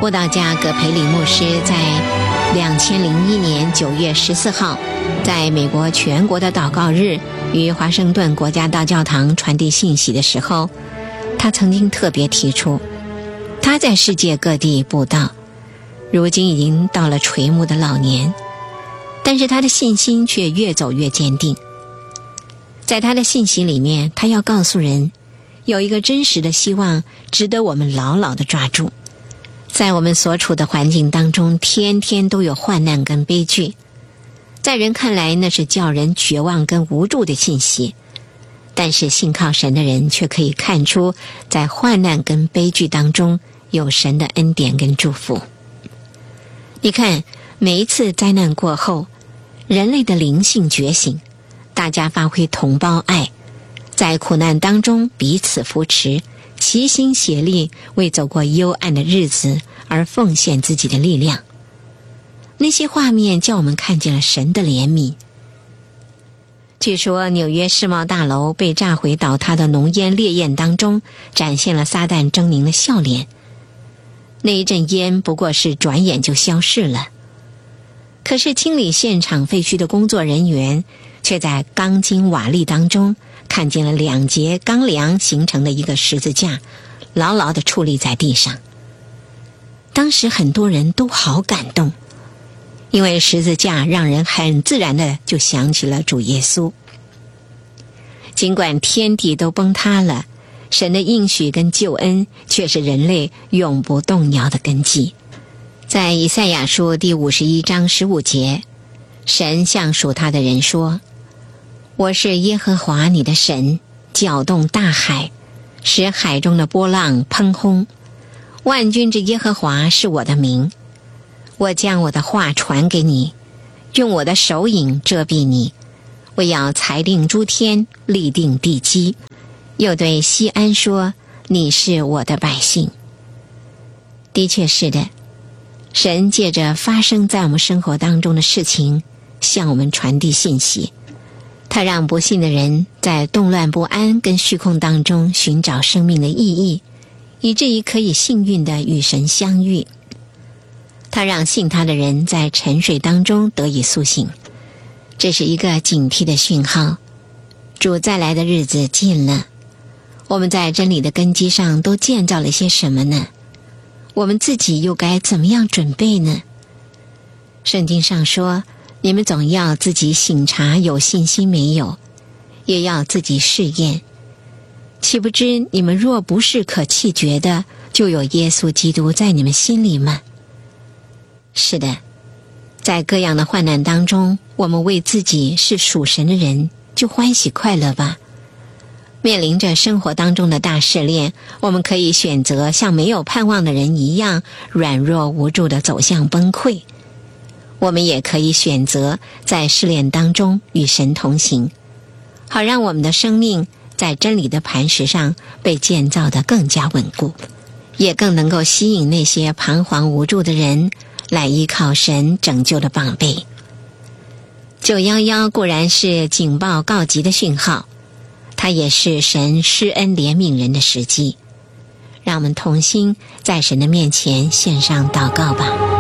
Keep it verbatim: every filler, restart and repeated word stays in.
布道家葛培理牧师在两千零一年九月十四号，在美国全国的祷告日与华盛顿国家大教堂传递信息的时候，他曾经特别提出，他在世界各地布道，如今已经到了垂暮的老年，但是他的信心却越走越坚定。在他的信息里面，他要告诉人，有一个真实的希望值得我们牢牢地抓住。在我们所处的环境当中，天天都有患难跟悲剧，在人看来那是叫人绝望跟无助的信息，但是信靠神的人却可以看出，在患难跟悲剧当中有神的恩典跟祝福。你看，每一次灾难过后，人类的灵性觉醒，大家发挥同胞爱，在苦难当中彼此扶持，齐心协力，为走过幽暗的日子而奉献自己的力量。那些画面叫我们看见了神的怜悯。据说纽约世贸大楼被炸毁倒塌的浓烟烈焰当中，展现了撒旦狰狞的笑脸。那一阵烟不过是转眼就消逝了，可是清理现场废墟的工作人员却在钢筋瓦砾当中看见了两节钢梁形成的一个十字架，牢牢地矗立在地上。当时很多人都好感动，因为十字架让人很自然地就想起了主耶稣。尽管天地都崩塌了，神的应许跟救恩却是人类永不动摇的根基。在以赛亚书第五十一章十五节，神向属他的人说，我是耶和华你的神，搅动大海，使海中的波浪喷轰。万军之耶和华是我的名，我将我的话传给你，用我的手影遮蔽你，我要裁定诸天，立定地基。又对西安说，你是我的百姓。的确是的，神借着发生在我们生活当中的事情向我们传递信息，他让不幸的人在动乱不安跟虚空当中寻找生命的意义，以至于可以幸运地与神相遇。他让信他的人在沉睡当中得以苏醒，这是一个警惕的讯号。主再来的日子近了，我们在真理的根基上都建造了些什么呢？我们自己又该怎么样准备呢？圣经上说，你们总要自己省察有信心没有，也要自己试验。岂不知你们若不是可弃绝的，就有耶稣基督在你们心里吗？是的，在各样的患难当中，我们为自己是属神的人就欢喜快乐吧。面临着生活当中的大试炼，我们可以选择像没有盼望的人一样软弱无助地走向崩溃，我们也可以选择在试炼当中与神同行，好让我们的生命在真理的磐石上被建造得更加稳固，也更能够吸引那些彷徨无助的人来依靠神拯救的膀臂。九一一固然是警报告急的讯号，它也是神施恩怜悯人的时机。让我们同心在神的面前献上祷告吧。